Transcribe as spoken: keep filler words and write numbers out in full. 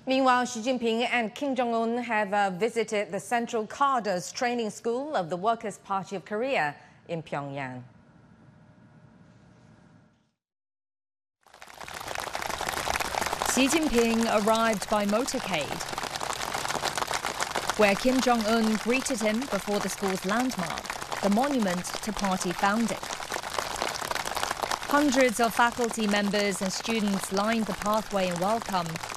Meanwhile, Xi Jinping and Kim Jong-un have uh, visited the Central Cadres Training School of the Workers' Party of Korea in Pyongyang. Xi Jinping arrived by motorcade, where Kim Jong-un greeted him before the school's landmark, the monument to party founding. Hundreds of faculty members and students lined the pathway in welcome